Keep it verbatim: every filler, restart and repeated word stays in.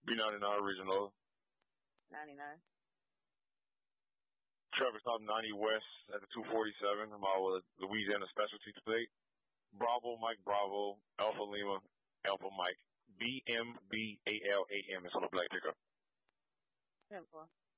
B ninety-nine original. ninety-nine. Traffic stop ninety West at the two forty-seven, mile with Louisiana Specialty Plate. Bravo, Mike, Bravo, Alpha Lima, Alpha Mike. B M B A L A M is on the black pickup. Simple.